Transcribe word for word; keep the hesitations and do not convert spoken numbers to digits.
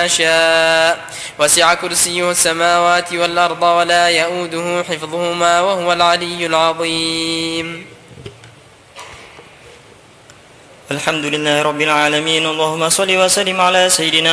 ما شاء وسع كرسيه السماوات والأرض ولا يؤوده حفظهما وهو العلي العظيم. الحمد لله رب العالمين. اللهم صل وسلم على سيدنا